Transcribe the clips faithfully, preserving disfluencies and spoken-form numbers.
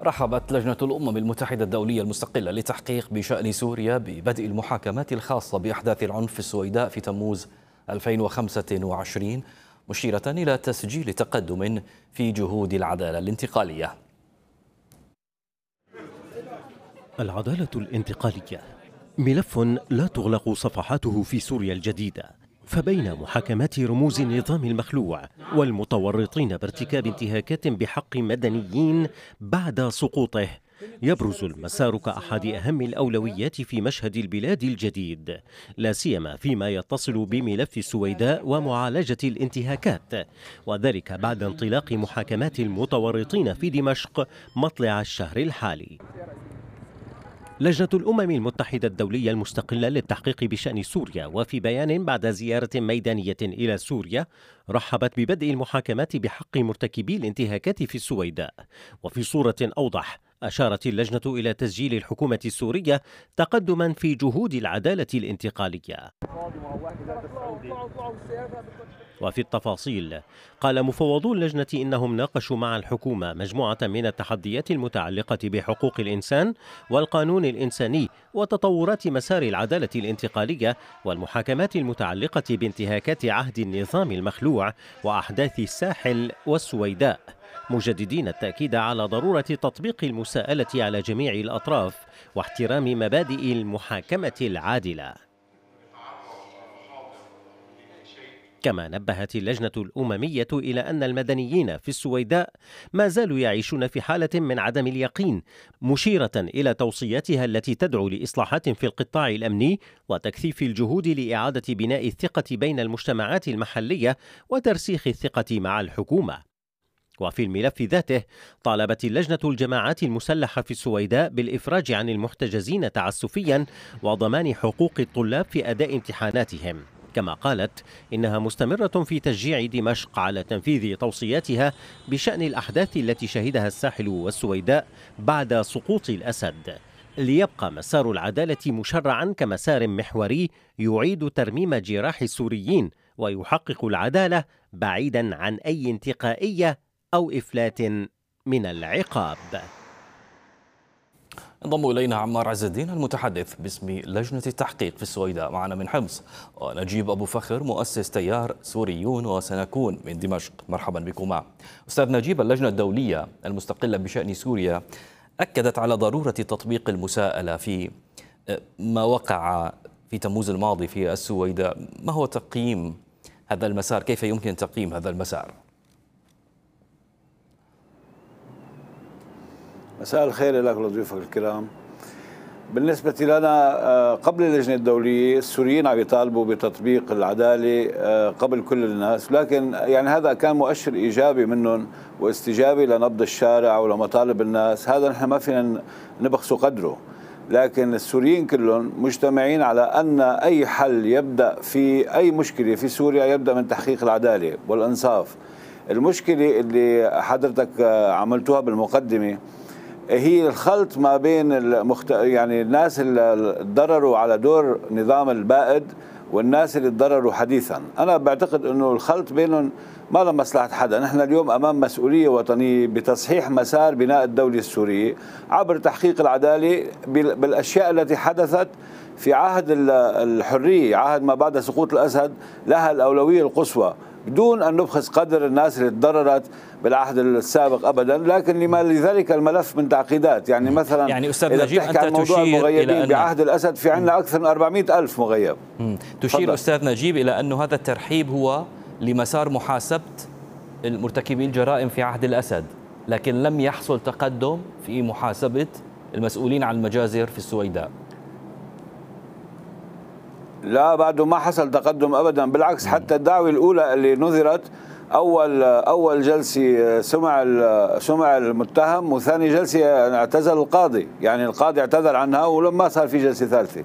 رحبت لجنة الأمم المتحدة الدولية المستقلة للتحقيق بشأن سوريا ببدء المحاكمات الخاصة بأحداث العنف في السويداء في تموز ألفين وخمسة وعشرين، مشيرة إلى تسجيل تقدم في جهود العدالة الانتقالية. العدالة الانتقالية ملف لا تغلق صفحاته في سوريا الجديدة، فبين محاكمات رموز النظام المخلوع والمتورطين بارتكاب انتهاكات بحق مدنيين بعد سقوطه يبرز المسار كأحد أهم الأولويات في مشهد البلاد الجديد، لا سيما فيما يتصل بملف السويداء ومعالجة الانتهاكات، وذلك بعد انطلاق محاكمات المتورطين في دمشق مطلع الشهر الحالي. لجنة الأمم المتحدة الدولية المستقلة للتحقيق بشأن سوريا، وفي بيان بعد زيارة ميدانية إلى سوريا، رحبت ببدء المحاكمات بحق مرتكبي الانتهاكات في السويداء. وفي صورة أوضح، أشارت اللجنة إلى تسجيل الحكومة السورية تقدما في جهود العدالة الانتقالية. وفي التفاصيل، قال مفوضو اللجنة إنهم ناقشوا مع الحكومة مجموعة من التحديات المتعلقة بحقوق الإنسان والقانون الإنساني وتطورات مسار العدالة الانتقالية والمحاكمات المتعلقة بانتهاكات عهد النظام المخلوع وأحداث الساحل والسويداء، مجددين التأكيد على ضرورة تطبيق المساءلة على جميع الأطراف واحترام مبادئ المحاكمة العادلة. كما نبهت اللجنة الأممية إلى أن المدنيين في السويداء ما زالوا يعيشون في حالة من عدم اليقين، مشيرة إلى توصياتها التي تدعو لإصلاحات في القطاع الأمني وتكثيف الجهود لإعادة بناء الثقة بين المجتمعات المحلية وترسيخ الثقة مع الحكومة. وفي الملف ذاته، طالبت اللجنة الجماعات المسلحة في السويداء بالإفراج عن المحتجزين تعسفيا وضمان حقوق الطلاب في أداء امتحاناتهم. كما قالت إنها مستمرة في تشجيع دمشق على تنفيذ توصياتها بشأن الأحداث التي شهدها الساحل والسويداء بعد سقوط الأسد، ليبقى مسار العدالة مشرعا كمسار محوري يعيد ترميم جراح السوريين ويحقق العدالة بعيدا عن أي انتقائية أو إفلات من العقاب. انضم إلينا عمار عز الدين المتحدث باسم لجنة التحقيق في السويداء معنا من حمص، ونجيب أبو فخر مؤسس تيار سوريون وسنكون من دمشق. مرحبا بكما. أستاذ نجيب، اللجنة الدولية المستقلة بشأن سوريا أكدت على ضرورة تطبيق المساءلة في ما وقع في تموز الماضي في السويداء. ما هو تقييم هذا المسار؟ كيف يمكن تقييم هذا المسار؟ مساء الخير لك ولضيوفك الكرام. بالنسبة لنا قبل اللجنة الدولية السوريين عم يطالبوا بتطبيق العدالة قبل كل الناس، لكن يعني هذا كان مؤشر إيجابي منهم واستجابة لنبض الشارع ولمطالب الناس، هذا نحن ما فينا نبخسوا قدره. لكن السوريين كلهم مجتمعين على أن أي حل يبدأ في أي مشكلة في سوريا يبدأ من تحقيق العدالة والإنصاف. المشكلة اللي حضرتك عملتوها بالمقدمة هي الخلط ما بين المخت... يعني الناس اللي تضرروا على دور نظام البائد والناس اللي تضرروا حديثا. أنا بعتقد أنه الخلط بينهم ما له مصلحة حدا. نحن اليوم أمام مسؤولية وطنية بتصحيح مسار بناء الدولة السورية عبر تحقيق العدالة بالأشياء التي حدثت في عهد الحرية، عهد ما بعد سقوط الأسد، لها الأولوية القصوى بدون أن نبخس قدر الناس اللي تضررت بالعهد السابق أبدا. لكن لما لذلك الملف من تعقيدات، يعني مثلا يعني أستاذ إذا نجيب، بتحكي عن موضوع المغيبين بعهد الأسد في عندنا أكثر من أربعمئة ألف مغيب. تشير فضل. أستاذ نجيب إلى أن هذا الترحيب هو لمسار محاسبة المرتكبي الجرائم في عهد الأسد، لكن لم يحصل تقدم في محاسبة المسؤولين عن المجازر في السويداء. لا، بعده ما حصل تقدم ابدا، بالعكس. حتى الدعوه الاولى اللي نذرت اول اول جلسه سمع سمع المتهم، وثاني جلسه اعتذر القاضي، يعني القاضي اعتذر عنها ولما صار في جلسه ثالثه.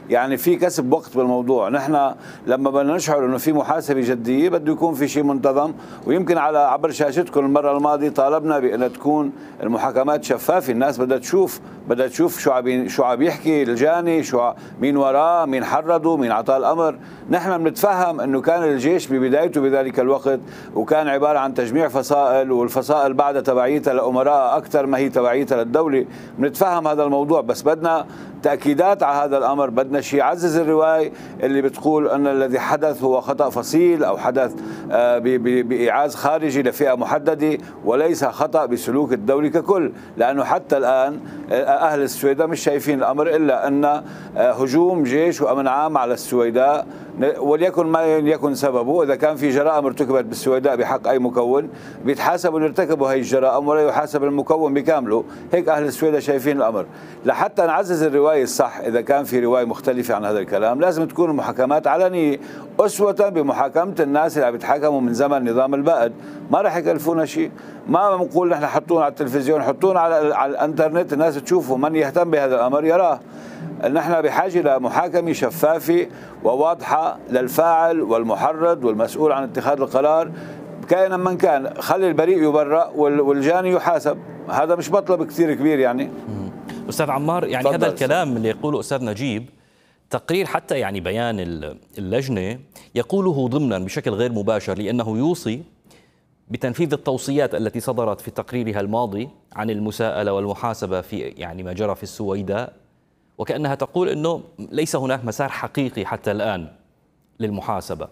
يعني في كسب وقت بالموضوع. نحن لما بدنا نشعر انه في محاسبه جديه بده يكون في شيء منتظم، ويمكن على عبر شاشتكم المره الماضيه طالبنا بان تكون المحاكمات شفافه، الناس بدها تشوف بدها تشوف شو عم شو عم يحكي الجاني، شو مين وراه، مين حرضه، مين اعطاه الامر. نحن بنتفهم انه كان الجيش ببدايته بذلك الوقت وكان عباره عن تجميع فصائل، والفصائل بعدها تبعيتها لامراء اكثر ما هي تبعيتها للدوله، بنتفهم هذا الموضوع، بس بدنا تاكيدات على هذا الامر، بدنا شيء يعزز الروايه اللي بتقول ان الذي حدث هو خطا فصيل او حدث بايعاز خارجي لفئه محدده وليس خطا بسلوك الدوله ككل، لانه حتى الان اهل السويداء مش شايفين الامر الا ان هجوم جيش وامن عام على السويداء، وليكن ما يكن سببه. اذا كان في جرائم ارتكبت بالسويداء بحق اي مكون بيتحاسبوا اللي ارتكبوا هي الجرائم ولا يحاسب المكون بكامله، هيك اهل السويداء شايفين الامر. لحتى نعزز الروايه الصح، اذا كان في روايه مختلفه عن هذا الكلام لازم تكون المحاكمات علنيه اسوه بمحاكمه الناس اللي عم يتحاكموا من زمن نظام البائد، ما راح يكلفونا شيء. ما بنقول نحن حطونا على التلفزيون، حطونا على على الانترنت الناس تشوفوا، من يهتم بهذا الامر يراه. نحن بحاجه لمحاكمه شفافه وواضحه للفاعل والمحرض والمسؤول عن اتخاذ القرار كائنا من كان، خلي البريء يبرأ والجاني يحاسب، هذا مش مطلب كثير كبير يعني. أستاذ عمار، يعني هذا الكلام اللي يقوله أستاذ نجيب تقرير حتى يعني بيان اللجنة يقوله ضمنا بشكل غير مباشر، لأنه يوصي بتنفيذ التوصيات التي صدرت في تقريرها الماضي عن المساءلة والمحاسبة في يعني ما جرى في السويداء، وكأنها تقول أنه ليس هناك مسار حقيقي حتى الآن للمحاسبة.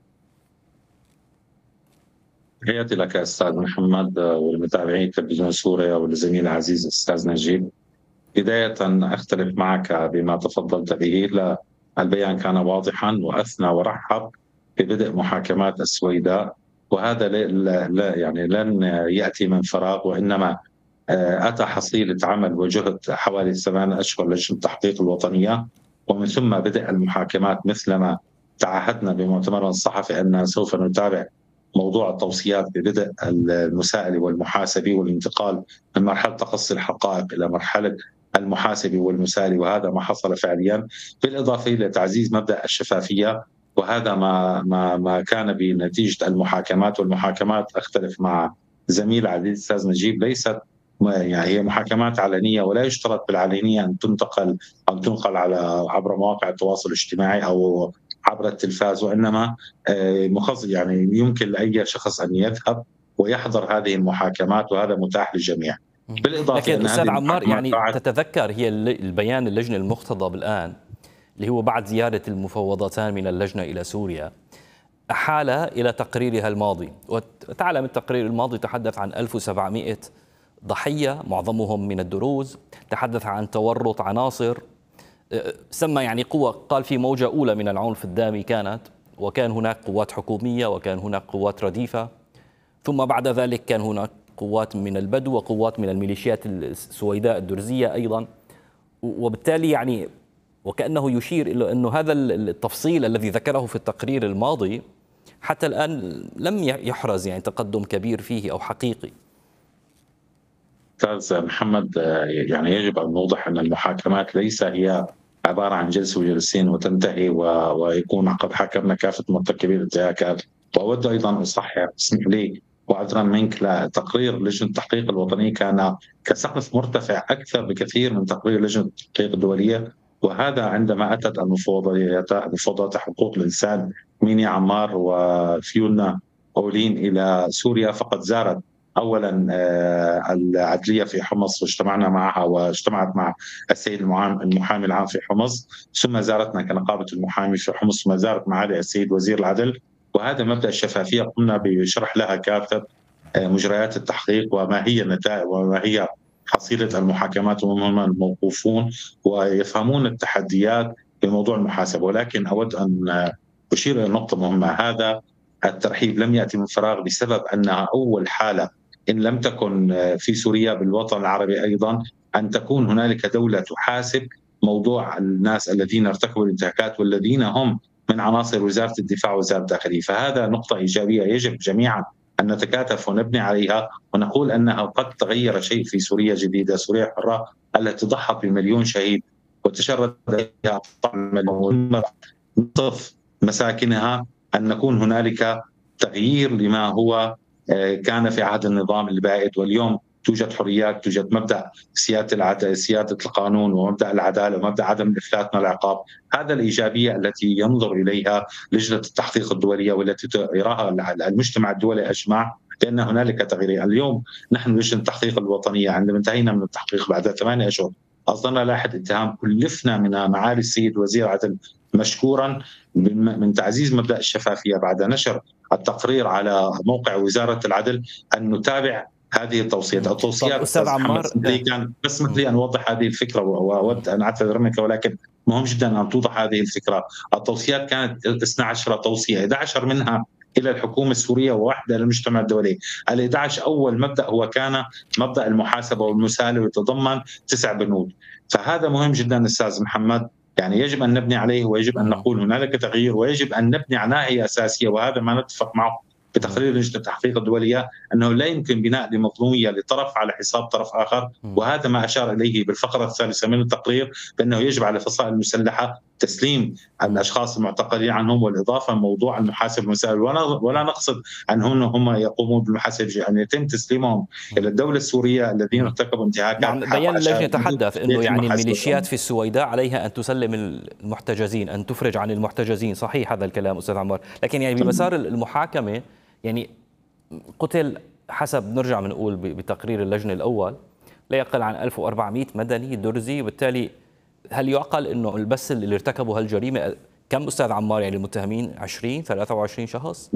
تحياتي لك أستاذ محمد والمتابعين تلفزيون سوريا والزميل العزيز أستاذ نجيب. بداية أختلف معك بما تفضلت به، لا البيان كان واضحا وأثنى ورحب ببدء محاكمات السويداء، وهذا لا, لا يعني لن يأتي من فراغ، وإنما أتى حصيلة عمل وجهد حوالي ثمان أشهر لجنة التحقيق الوطنية، ومن ثم بدء المحاكمات مثلما تعهدنا بمؤتمرنا الصحفي أن سوف نتابع موضوع التوصيات ببدء المساءلة والمحاسبة والانتقال من مرحلة تقصي الحقائق إلى مرحلة المحاسبة والمساءلة، وهذا ما حصل فعليا، بالإضافة إلى تعزيز مبدأ الشفافية، وهذا ما ما ما كان بنتيجة المحاكمات. والمحاكمات أختلف مع زميل عزيز أستاذ نجيب، ليست يعني هي محاكمات علنية، ولا يشترط بالعلنية أن تنتقل أو تنقل على عبر مواقع التواصل الاجتماعي أو عبر التلفاز، وإنما مخصص يعني يمكن لأي شخص أن يذهب ويحضر هذه المحاكمات، وهذا متاح للجميع. بالإضافة لكن أستاذ عمار، يعني تتذكر هي البيان اللجنة المختضب الآن اللي هو بعد زيارة المفوضتان من اللجنة إلى سوريا أحال إلى تقريرها الماضي، وتعلم التقرير الماضي تحدث عن ألف وسبعمئة ضحية معظمهم من الدروز، تحدث عن تورط عناصر، سمى يعني قوة، قال في موجة أولى من العنف الدامي كانت، وكان هناك قوات حكومية وكان هناك قوات رديفة، ثم بعد ذلك كان هناك قوات من البدو وقوات من الميليشيات السويداء الدرزية أيضا. وبالتالي يعني وكأنه يشير إلى أنه هذا التفصيل الذي ذكره في التقرير الماضي حتى الآن لم يحرز يعني تقدم كبير فيه أو حقيقي. أستاذ محمد، يعني يجب أن نوضح أن المحاكمات ليس هي عبارة عن جلسة وجلسين وتنتهي ويكون قد حكمنا كافة مرتكبي الانتهاكات. وأود أيضا أصحح، اسمح لي وعذرا منك، لا تقرير لجنة التحقيق الوطني كان كسقف مرتفع أكثر بكثير من تقرير لجنة التحقيق الدولية، وهذا عندما أتت المفوضيات مفوضات حقوق الإنسان ميني عمار وفيونا أولين إلى سوريا، فقد زارت اولا العدليه في حمص واجتمعنا معها، واجتمعت مع السيد المحامي العام في حمص، ثم زارتنا كنقابه المحامي في حمص، ثم زارت معالي السيد وزير العدل. وهذا مبدا الشفافيه قمنا بشرح لها كافه مجريات التحقيق وما هي النتائج وما هي حصيله المحاكمات، وهم الموقوفون ويفهمون التحديات بموضوع المحاسبه. ولكن اود ان اشير الى نقطه مهمه، هذا الترحيب لم يأتي من فراغ، بسبب أنها أول حالة إن لم تكن في سوريا بالوطن العربي أيضا أن تكون هنالك دولة تحاسب موضوع الناس الذين ارتكبوا الانتهاكات والذين هم من عناصر وزارة الدفاع ووزارة الداخلية. فهذا نقطة إيجابية يجب جميعا أن نتكاتف ونبني عليها ونقول أنها قد تغير شيء في سوريا جديدة، سوريا حرة التي ضحت بمليون شهيد وتشرد عليها نصف مساكنها، أن نكون هنالك تغيير لما هو كان في عهد النظام البائد. واليوم توجد حريات، توجد مبدأ سيادة العدالة، سيادة القانون، ومبدأ العدالة، ومبدأ عدم الإفلات من العقاب. هذا الإيجابية التي ينظر إليها لجنة التحقيق الدولية والتي يراها المجتمع الدولي أجمع، لأن هنالك تغيير. اليوم نحن لجنة التحقيق الوطنية عندما انتهينا من التحقيق بعد ثمانية أشهر أصدرنا لائحة اتهام كلفنا منها معالي السيد وزير العدل مشكورا من تعزيز مبدأ الشفافية بعد نشر التقرير على موقع وزارة العدل أن نتابع هذه التوصيات. التوصيات أستاذ عمار، كان بس لي أن أوضح هذه الفكرة، وأود أن أعتذر منك، ولكن مهم جدا أن توضح هذه الفكرة. التوصيات كانت اثنتي عشرة توصية، إحدى عشرة منها إلى الحكومة السورية وواحدة للمجتمع الدولي. الإحدى عشر أول مبدأ هو كان مبدأ المحاسبة والمساءلة، ويتضمن تسع بنود. فهذا مهم جدا أستاذ محمد، يعني يجب أن نبني عليه، ويجب أن نقول هنالك تغيير، ويجب أن نبني على ناحية أساسية، وهذا ما نتفق معه بتقرير لجنة التحقيق الدولية، أنه لا يمكن بناء لمظلومية لطرف على حساب طرف آخر. وهذا ما أشار إليه بالفقرة الثالثة من التقرير، بأنه يجب على الفصائل المسلحة تسليم الأشخاص المعتقلين عنهم، والإضافة موضوع المحاسب المسائل، ولا نقصد أن هم يقومون بالمحاسبة، أن يتم تسليمهم إلى الدولة السورية الذين ارتكبوا انتهاكات. نعم، بيان اللجنة يتحدث أنه يعني الميليشيات في السويداء عليها أن تسلم المحتجزين، أن تفرج عن المحتجزين. صحيح هذا الكلام أستاذ عمار، لكن يعني بمسار المحاكمة يعني قتل حسب نرجع بنقول بتقرير اللجنة الأول لا يقل عن ألف وأربعمئة مدني درزي. وبالتالي هل يعقل أنه بس اللي ارتكبوا هالجريمة كم أستاذ عمار؟ يعني المتهمين عشرين ثلاثة وعشرين شخص؟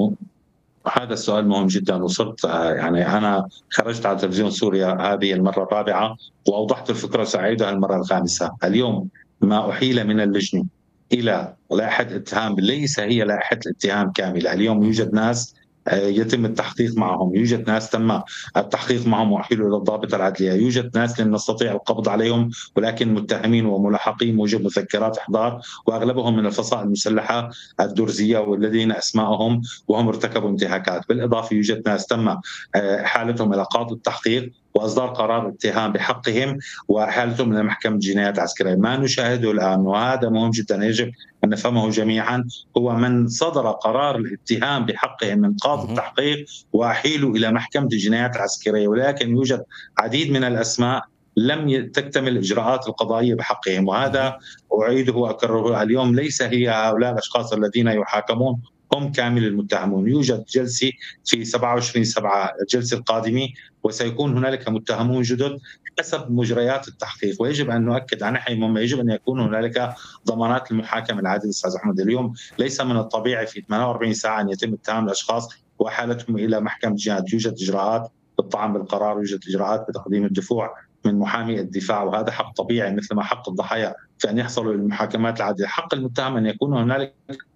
هذا السؤال مهم جدا. وصرت يعني أنا خرجت على تلفزيون سوريا هذه المرة الرابعة وأوضحت الفكرة سأعيدها المرة الخامسة. اليوم ما أحيل من اللجنة إلى لائحة اتهام ليس هي لائحة الاتهام كاملة. اليوم يوجد ناس يتم التحقيق معهم، يوجد ناس تم التحقيق معهم وأحيلوا إلى الضابط العدلية، يوجد ناس لن نستطيع القبض عليهم ولكن متهمين وملاحقين موجب مذكرات إحضار، وأغلبهم من الفصائل المسلحة الدرزية والذين أسماءهم وهم ارتكبوا انتهاكات. بالإضافة يوجد ناس تم حالتهم إلى قاضي التحقيق وإصدار قرار اتهام بحقهم وحالتهم إلى محكمة جنايات عسكرية. ما نشاهده الآن، وهذا مهم جدا يجب أن نفهمه جميعا، هو من صدر قرار الاتهام بحقهم من قاضي التحقيق وأحيلوا إلى محكمة الجنايات العسكرية، ولكن يوجد عديد من الأسماء لم تكتمل الإجراءات القضائية بحقهم. وهذا أعيده وأكرره اليوم، ليس هي هؤلاء الأشخاص الذين يحاكمون هم كامل المتهمون. يوجد جلسة في سبعة وعشرين سبعة الجلسة القادمة، وسيكون هنالك متهمون جدد حسب مجريات التحقيق. ويجب أن نؤكد عن ناحية مهمة، يجب أن يكون هنالك ضمانات المحاكمة العادلة. أستاذ أحمد، اليوم ليس من الطبيعي في ثمانية وأربعين ساعة أن يتم اتهام الأشخاص وحالتهم إلى محكمة الجنايات. يوجد إجراءات بالطعن بالقرار، يوجد إجراءات بتقديم الدفوع من محامي الدفاع، وهذا حق طبيعي مثل ما حق الضحايا في أن يحصلوا للمحاكمات العادلة. حق المتهم أن يكون هنالك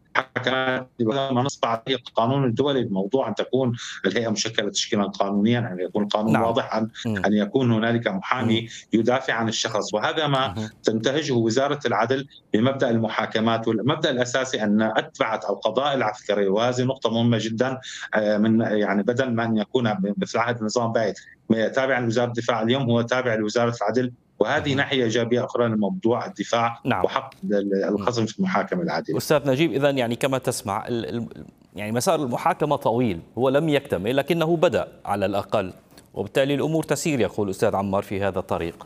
حكمات ما نص عليه القانون الدولي، الموضوع أن تكون الهيئة مشكلة تشكيلا قانونيا، أن يكون القانون نعم. واضح، أن, أن يكون هنالك محامي يدافع عن الشخص. وهذا ما تنتهجه وزارة العدل بمبدأ المحاكمات. والمبدأ الأساسي أن أتبعت القضاء العسكري، وهذه نقطة مهمة جدا، من يعني بدل ما أن يكون مثل عهد النظام بايد تابع لوزارة الدفاع، اليوم هو تابع لوزارة العدل. وهذه ناحية إيجابية أخرى لموضوع الدفاع نعم. وحق الخصم في المحاكمة العادلة. أستاذ نجيب، إذن يعني كما تسمع يعني مسار المحاكمة طويل، هو لم يكتمل لكنه بدأ على الأقل، وبالتالي الأمور تسير يقول أستاذ عمار في هذا الطريق.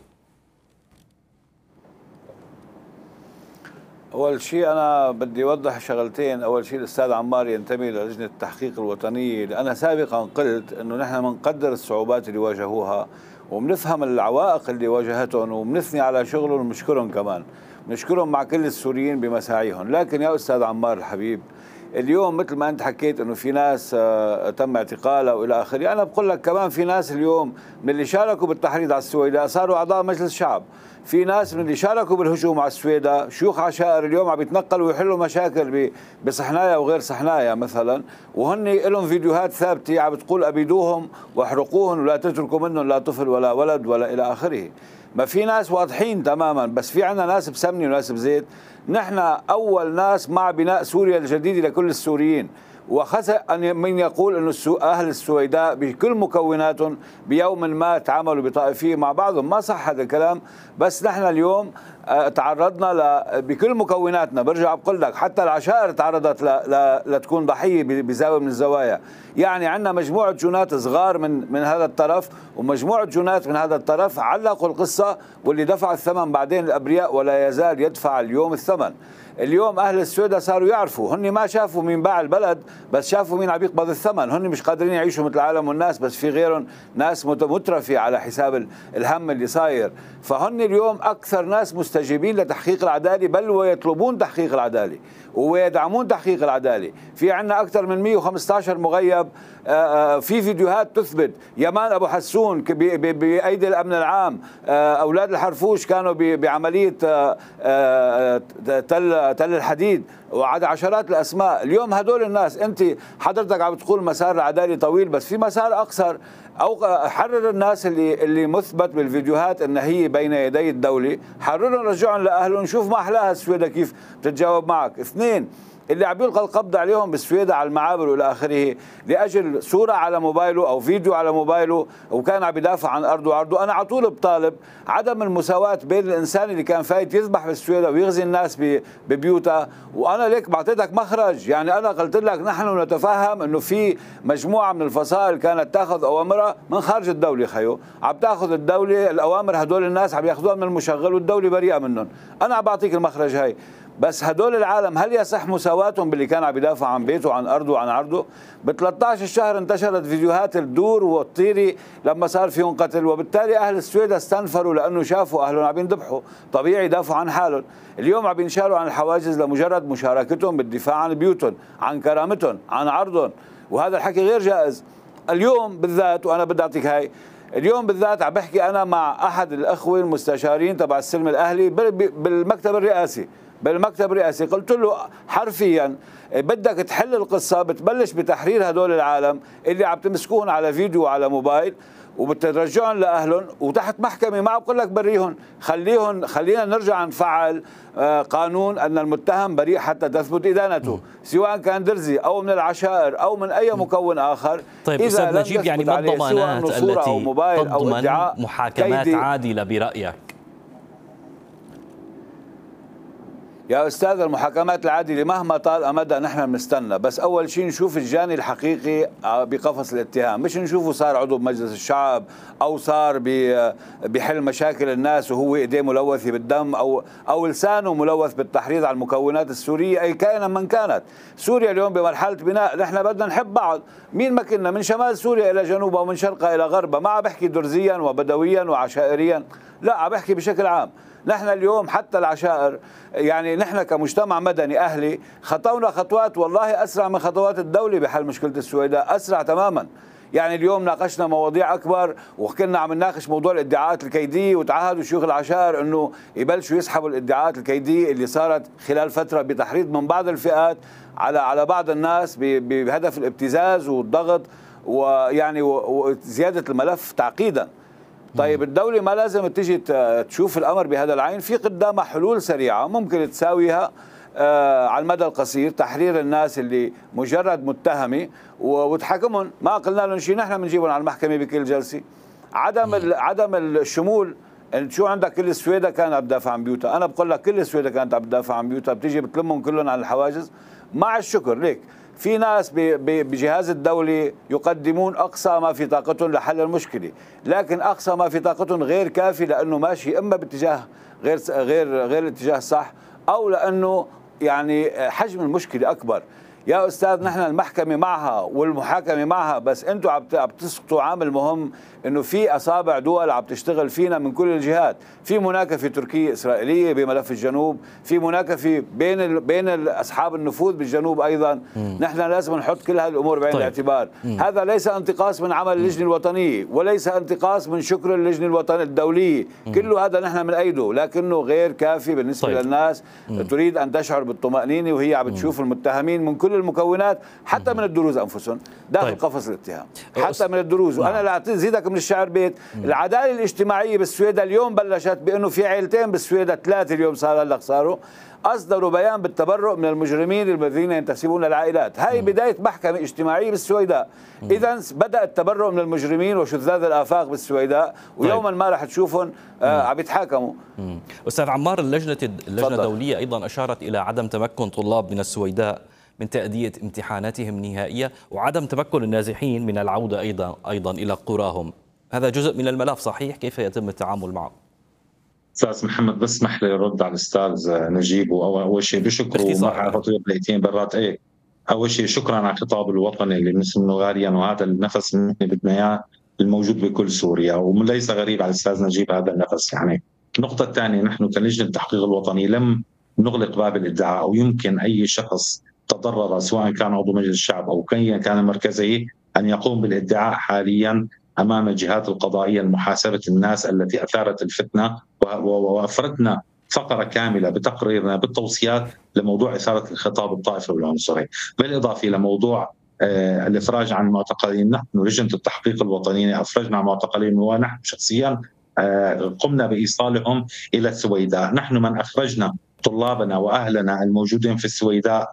أول شيء أنا بدي أوضح شغلتين. أول شيء الأستاذ عمار ينتمي للجنة التحقيق الوطنية. أنا سابقا قلت أنه نحن بنقدر الصعوبات اللي واجهوها وبنفهم العوائق اللي واجهتهم وبنثني على شغلهم وبنشكرهم كمان، بنشكرهم مع كل السوريين بمساعيهم. لكن يا أستاذ عمار الحبيب، اليوم مثل ما أنت حكيت أنه في ناس تم اعتقالها وإلى آخره، أنا بقول لك كمان في ناس اليوم من اللي شاركوا بالتحريض على السويداء صاروا أعضاء مجلس شعب. في ناس من اللي شاركوا بالهجوم على السويداء شيوخ عشائر اليوم عم يتنقلوا ويحلوا مشاكل بصحنايا وغير صحنايا مثلا، وهن لهم فيديوهات ثابته عم بتقول ابيدوهم واحرقوهم ولا تتركوا منهم لا طفل ولا ولد ولا الى اخره. ما في ناس واضحين تماما، بس في عندنا ناس بسمني وناس بزيت. نحن اول ناس مع بناء سوريا الجديده لكل السوريين، وخسى أن من يقول أن أهل السويداء بكل مكوناتهم بيوم ما تعاملوا بطائفية مع بعضهم. ما صح هذا الكلام. بس نحن اليوم تعرضنا ل... بكل مكوناتنا. برجع بقول لك حتى العشائر تعرضت ل... ل... لتكون ضحية بزاوية من الزوايا. يعني عندنا مجموعة جنات صغار من من هذا الطرف ومجموعة جنات من هذا الطرف علقوا القصة، واللي دفع الثمن بعدين الأبرياء ولا يزال يدفع اليوم الثمن. اليوم أهل السويداء صاروا يعرفوا، هن ما شافوا مين باع البلد بس شافوا مين عم يقبض الثمن. هن مش قادرين يعيشوا مثل العالم والناس، بس في غيرهم ناس مترفة على حساب الهم اللي صاير. فهن اليوم أكثر ناس مستجيبين لتحقيق العدالة، بل ويطلبون تحقيق العدالة ويدعمون تحقيق العدالة. في عندنا أكثر من مئة وخمسة عشر مغيب، في فيديوهات تثبت يمان أبو حسون بأيدي الأمن العام، أولاد الحرفوش كانوا بعملية تل تل الحديد، وعد عشرات الأسماء. اليوم هدول الناس، أنت حضرتك عم تقول مسار العدالة طويل بس في مسار أقصر. أو حرر الناس اللي اللي مثبت بالفيديوهات ان هي بين يدي الدوله، حررهم رجعهم لاهلهم، نشوف ما احلاها السويدة كيف بتتجاوب معك. اثنين، اللي عم يلقى القبض عليهم بالسويدة على المعابر والى اخره لاجل صوره على موبايله او فيديو على موبايله وكان عم يدافع عن ارضه وعرضه. انا على طول بطالب عدم المساواه بين الانسان اللي كان فايت يذبح بالسويدة ويغزي الناس ببيوتها، وانا ليك بعطيتك مخرج. يعني انا قلت لك نحن نتفهم انه في مجموعه من الفصائل كانت تاخذ اوامرها من خارج الدوله، خيو عم تاخذ الدوله الاوامر، هدول الناس عم ياخذوها من المشغل والدوله بريئه منهم. انا عم بعطيك المخرج هاي. بس هدول العالم هل يصح مساواتهم باللي كان عم يدافع عن بيته وعن ارضه وعن عرضه؟ ب ثلاثة عشر الشهر انتشرت فيديوهات تدور وتطيري لما صار فيهم قتل، وبالتالي اهل السويداء استنفروا لانه شافوا اهلهم عم ينذبحوا، طبيعي يدافعوا عن حالهم. اليوم عم ينشالوا عن الحواجز لمجرد مشاركتهم بالدفاع عن بيوتهم، عن كرامتهم، عن عرضهم، وهذا الحكي غير جائز. اليوم بالذات، وانا بدي اعطيك هاي، اليوم بالذات عم بحكي انا مع احد الاخوه المستشارين تبع السلم الاهلي بالمكتب الرئاسي بالمكتب الرئاسي قلت له حرفيا بدك تحل القصة، بتبلش بتحرير هدول العالم اللي عم تمسكوهم على فيديو وعلى موبايل وبترجعهم لأهلهم وتحت محكمة. ما بقول لك بريهم، خليهم خلينا نرجع نفعل قانون أن المتهم بريء حتى تثبت إدانته، سواء كان درزي أو من العشائر أو من أي مكون آخر. طيب أستاذ نجيب، يعني ما الضمانات التي تضمن محاكمات عادلة برأيك؟ يا أستاذ، المحاكمات العادلة مهما طال أمدها نحن بنستنى، بس أول شيء نشوف الجاني الحقيقي بقفص الاتهام، مش نشوفه صار عضو بمجلس الشعب أو صار بحل مشاكل الناس وهو إيديه ملوثة بالدم أو أو لسانه ملوث بالتحريض على المكونات السورية أي كائنا من كانت. سوريا اليوم بمرحلة بناء، نحن بدنا نحب بعض، مين ما كنا، من شمال سوريا إلى جنوبها ومن شرقها إلى غربها. ما عم بحكي درزيا وبدويا وعشائريا، لا عم بحكي بشكل عام. نحن اليوم حتى العشائر، يعني نحن كمجتمع مدني أهلي خطونا خطوات والله أسرع من خطوات الدولة بحل مشكلة السويداء، أسرع تماما. يعني اليوم ناقشنا مواضيع أكبر وكنا عم نناقش موضوع الادعاءات الكيدية، وتعهدوا شيوخ العشائر أنه يبلشوا يسحبوا الادعاءات الكيدية اللي صارت خلال فترة بتحريض من بعض الفئات على على بعض الناس بهدف الابتزاز والضغط ويعني وزيادة الملف تعقيدا. طيب الدولة ما لازم تيجي تشوف الأمر بهذا العين، في قدامها حلول سريعة ممكن تساويها آه على المدى القصير، تحرير الناس اللي مجرد متهمة وتحاكمهم. ما قلنا لهم شيء، نحن بنجيبهم على المحكمة بكل جلسة. عدم عدم الشمول، شو عندك كل السويداء كانت عم تدافع عن بيوتها، أنا بقول لك كل السويداء كانت عم تدافع عن بيوتها، بتيجي بتلمهم كلهم على الحواجز. مع الشكر ليك في ناس بجهاز الدولي يقدمون أقصى ما في طاقتهم لحل المشكلة، لكن أقصى ما في طاقتهم غير كافي، لأنه ماشي إما باتجاه غير غير غير الاتجاه الصح، أو لأنه يعني حجم المشكلة أكبر. يا أستاذ، نحن المحكمة معها والمحاكمة معها، بس أنتم عم تسقطوا عامل مهم، إنه في أصابع دول عم تشتغل فينا من كل الجهات. في مناكفة تركية إسرائيلية بملف الجنوب، في مناكفة بين ال... بين أصحاب النفوذ بالجنوب أيضا. مم. نحن لازم نحط كل هذه الأمور بعين طيب. الاعتبار. مم. هذا ليس انتقاص من عمل اللجنة الوطنية، وليس انتقاص من شكر اللجنة الوطنية الدولية، مم. كله هذا نحن بنأيده، لكنه غير كافي بالنسبة طيب. للناس. مم. تريد أن تشعر بالطمأنينة وهي عم تشوف المتهمين من كل المكونات حتى من الدروز انفسهم داخل طيب. قفص الاتهام حتى من الدروز. وانا لا ازيدك من الشعر بيت، العداله الاجتماعيه بالسويداء اليوم بلشت بانه في عائلتين بالسويداء، ثلاثه اليوم صار هلا صاروا اصدروا بيان بالتبرؤ من المجرمين الذين ينتسبون للعائلات. هاي بدايه محكمه اجتماعيه بالسويداء. اذا بدا التبرؤ من المجرمين وشذاذ الافاق بالسويداء، ويوما ما راح تشوفهم آه عم يتحاكموا. استاذ عمار، اللجنه اللجنه الدوليه ايضا اشارت الى عدم تمكن طلاب من السويداء من تأدية امتحاناتهم النهائية وعدم تمكن النازحين من العودة أيضا أيضا إلى قراهم. هذا جزء من الملف صحيح؟ كيف يتم التعامل معه؟ استاذ محمد بس اسمح لي ارد على الاستاذ نجيب. اول شيء بشكره ومرحبا تطوير بليتين برات. ايه اول شيء شكرا على الخطاب الوطني اللي بنسمه غاليا، وهذا النفس اللي بدنا اياه الموجود بكل سوريا، وليس غريب على الاستاذ نجيب هذا النفس. يعني النقطة الثانية، نحن كلجنة التحقيق الوطني لم نغلق باب الادعاء، ويمكن اي شخص تضرر سواء كان عضو مجلس الشعب او كان مركزي ان يقوم بالادعاء حاليا امام الجهات القضائيه لمحاسبه الناس التي اثارت الفتنه، وافردنا فقره كامله بتقريرنا بالتوصيات لموضوع اثاره الخطاب الطائفي والعنصري، بالاضافه الى موضوع آه الافراج عن المعتقلين. نحن لجنه التحقيق الوطني افرجنا عن معتقلين، ونحن شخصيا آه قمنا بايصالهم الى السويداء. نحن من اخرجنا طلابنا واهلنا الموجودين في السويداء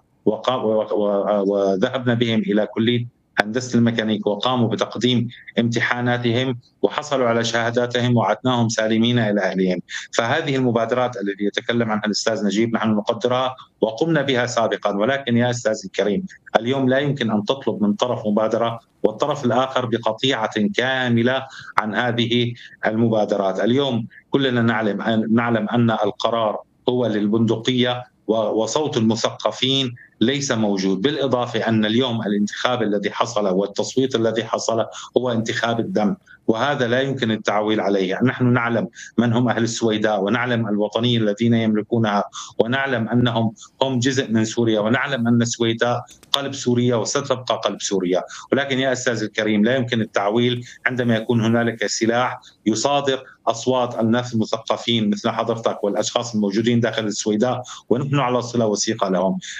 وذهبنا بهم الى كليه هندسة الميكانيك وقاموا بتقديم امتحاناتهم وحصلوا على شهاداتهم وعدناهم سالمين إلى أهلهم. فهذه المبادرات التي يتكلم عنها الأستاذ نجيب نحن نقدرها وقمنا بها سابقا، ولكن يا أستاذ الكريم اليوم لا يمكن أن تطلب من طرف مبادرة والطرف الآخر بقطيعة كاملة عن هذه المبادرات. اليوم كلنا نعلم نعلم أن القرار هو للبندقية وصوت المثقفين ليس موجود، بالإضافة أن اليوم الانتخاب الذي حصل والتصويت الذي حصل هو انتخاب الدم، وهذا لا يمكن التعويل عليه. نحن نعلم من هم أهل السويداء، ونعلم الوطنيين الذين يملكونها، ونعلم أنهم هم جزء من سوريا، ونعلم أن السويداء قلب سوريا وستبقى قلب سوريا. ولكن يا أستاذ الكريم لا يمكن التعويل عندما يكون هنالك سلاح يصادر أصوات الناس المثقفين مثل حضرتك والأشخاص الموجودين داخل السويداء ونحن على صلة وثيقة لهم.